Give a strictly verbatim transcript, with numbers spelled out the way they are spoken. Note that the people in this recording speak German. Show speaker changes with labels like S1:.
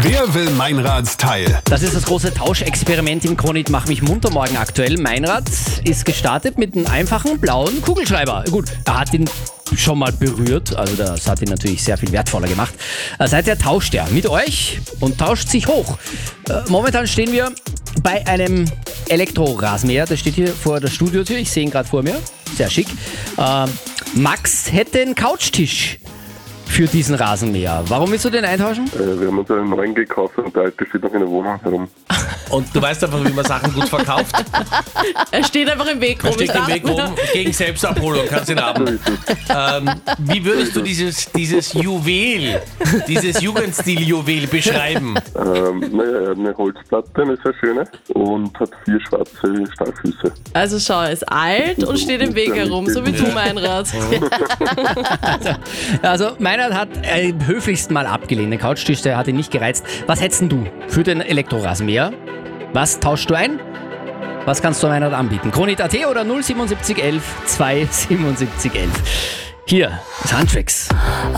S1: Wer will Meinrads Teil?
S2: Das ist das große Tauschexperiment im Kronit Mach mich munter morgen aktuell. Meinrad ist gestartet mit einem einfachen blauen Kugelschreiber. Gut, er hat ihn schon mal berührt, also das hat ihn natürlich sehr viel wertvoller gemacht. Seither tauscht er mit euch und tauscht sich hoch. Momentan stehen wir bei einem Elektrorasenmäher, der steht hier vor der Studiotür, ich sehe ihn gerade vor mir, sehr schick. Max hätte einen Couchtisch für diesen Rasenmäher. Warum willst du den eintauschen?
S3: Äh, wir haben uns einen neuen gekauft und der alte steht noch in der Wohnung herum.
S4: Und du weißt einfach, wie man Sachen gut verkauft.
S5: Er steht einfach im Weg rum.
S4: Er steht im Weg rum, gegen Selbstabholung, kannst ihn haben. Ähm, wie würdest du dieses, dieses Juwel, dieses Jugendstil-Juwel beschreiben?
S3: Ähm, naja, er hat eine Holzplatte, eine sehr schöne, und hat vier schwarze Stahlfüße.
S5: Also schau, er ist alt und steht im Weg herum, so wie du, Meinrad.
S2: Also Meinrad hat äh, höflichst mal abgelehnt. Den Couchtisch, der hat ihn nicht gereizt. Was hättest denn du für den Elektrorasenmäher? Was tauschst du ein? Was kannst du Meinrad anbieten? Kronit Punkt at oder null sieben sieben eins eins zwei sieben sieben eins eins. Hier ist Handtricks.